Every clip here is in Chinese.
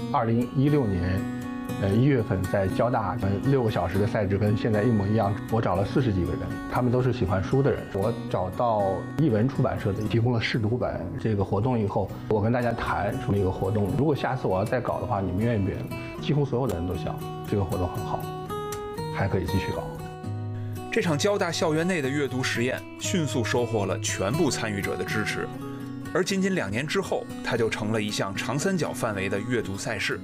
2016年，1月份在交大，6个小时的赛制跟现在一模一样。我找了40几个人，他们都是喜欢书的人。我找到译文出版社的，提供了试读本这个活动以后，我跟大家谈出一个活动。如果下次我要再搞的话，你们愿意不愿意？几乎所有的人都想这个活动很好，还可以继续搞。 这场交大校园内的阅读实验迅速收获了全部参与者的支持，而仅仅2年之后，它就成了一项长三角范围的阅读赛事。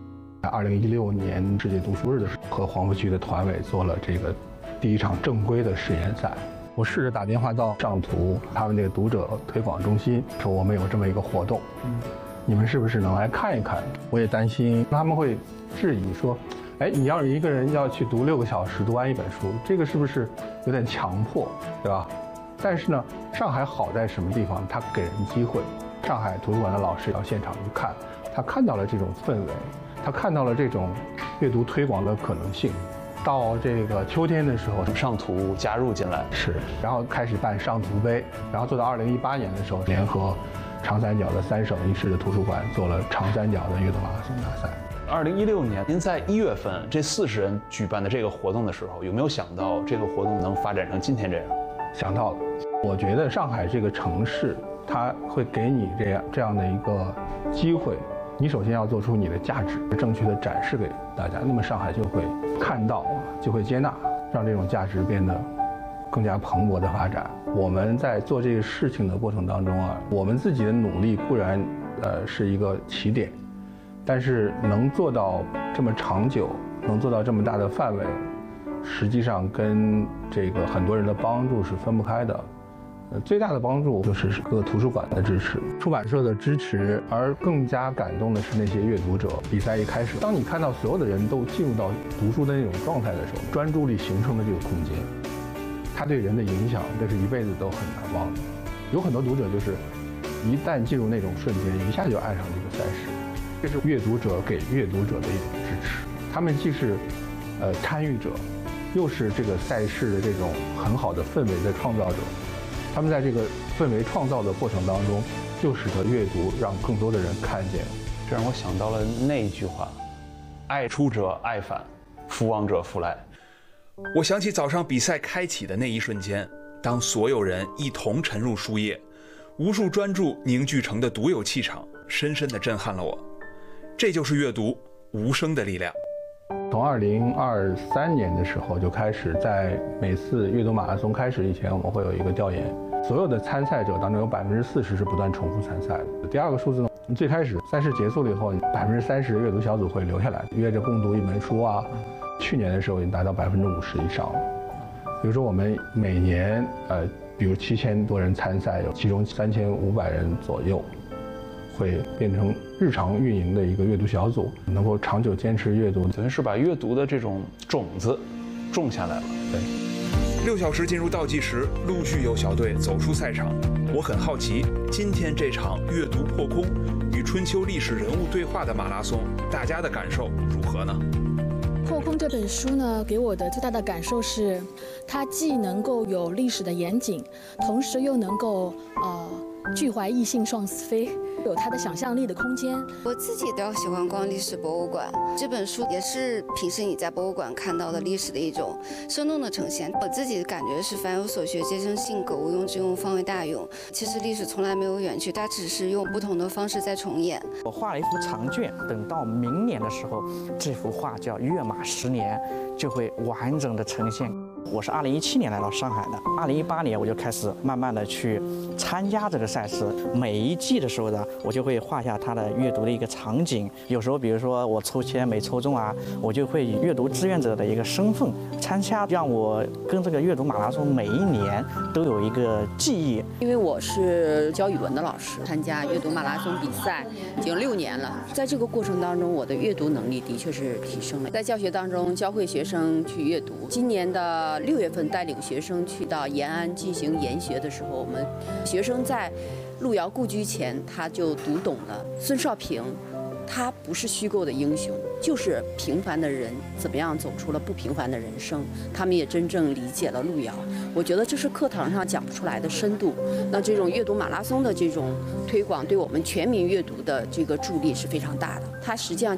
2016年世界读书日的时候，和黄浦区的团委做了这个第一场正规的实验赛。我试着打电话到上图他们那个读者推广中心，说我们有这么一个活动，你们是不是能来看一看？我也担心他们会质疑说，哎，你要是一个人要去读6个小时读完一本书，这个是不是有点强迫，对吧？但是呢，上海好在什么地方？它给人机会。上海图书馆的老师到现场去看，他看到了这种氛围，他看到了这种阅读推广的可能性。到这个秋天的时候， 上图加入进来， 是，然后开始办上图杯，然后做到2018年的时候，联合长三角的3省1市的图书馆做了长三角的阅读马拉松大赛。 2016年，您在1月份这40人举办的这个活动的时候，有没有想到这个活动能发展成今天这样？ 想到了，我觉得上海这个城市，它会给你这样的一个机会。你首先要做出你的价值，正确的展示给大家，那么上海就会看到，就会接纳，让这种价值变得更加蓬勃的发展。我们在做这个事情的过程当中啊，我们自己的努力固然是一个起点，但是能做到这么长久，能做到这么大的范围，实际上跟这个很多人的帮助是分不开的。最大的帮助就是各个图书馆的支持、出版社的支持，而更加感动的是那些阅读者。比赛一开始，当你看到所有的人都进入到读书的那种状态的时候，专注力形成的这个空间，它对人的影响，这是一辈子都很难忘的。有很多读者就是一旦进入那种瞬间，一下就爱上这个赛事。这是阅读者给阅读者的一种支持，他们既是参与者，又是这个赛事的这种很好的氛围的创造者。他们在这个氛围创造的过程当中，就使得阅读让更多的人看见。 这让我想到了那一句话：“爱出者爱返，福往者福来。” 我想起早上比赛开启的那一瞬间，当所有人一同沉入书页，无数专注凝聚成的独有气场，深深地震撼了我。这就是阅读无声的力量。 从2023年的时候就开始，在每次阅读马拉松开始以前，我们会有一个调研，所有的参赛者当中有40%是不断重复参赛的。第二个数字呢，最开始赛事结束了以后，30%的阅读小组会留下来，约着共读一本书啊。去年的时候已经达到50%以上了。比如说我们每年比如7000多人参赛，有其中3500人左右会变成日常运营的一个阅读小组，能够长久坚持阅读， 等于是把阅读的这种种子种下来了。 对，6小时进入倒计时，陆续有小队走出赛场。我很好奇，今天这场阅读破空与春秋历史人物对话的马拉松，大家的感受如何呢？ 破空这本书呢，给我的最大的感受是，它既能够有历史的严谨，同时又能够拒怀逸兴创思飞，有它的想象力的空间。 我自己比较喜欢逛历史博物馆，这本书也是平时你在博物馆看到的历史的一种生动的呈现。我自己的感觉是，凡有所学，皆生性格，无用之用，方为大用。其实历史从来没有远去，它只是用不同的方式在重演。 我画了一幅长卷，等到明年的时候，这幅画叫《跃马10年》，就会完整的呈现。我是2017年来到上海的，2018年我就开始慢慢的去参加这个赛事。每一季的时候呢，我就会画下它的阅读的一个场景。有时候，比如说我抽签没抽中啊，我就会以阅读志愿者的一个身份参加，让我跟这个阅读马拉松每一年都有一个记忆。 因为我是教语文的老师，参加阅读马拉松比赛已经6年了。在这个过程当中，我的阅读能力的确是提升了。在教学当中，教会学生去阅读。今年的6月份，带领学生去到延安进行研学的时候，我们学生在路遥故居前，他就读懂了孙少平，他不是虚构的英雄，就是平凡的人怎么样走出了不平凡的人生。他们也真正理解了路遥。我觉得这是课堂上讲不出来的深度。那这种阅读马拉松的这种推广，对我们全民阅读的这个助力是非常大的。它实际上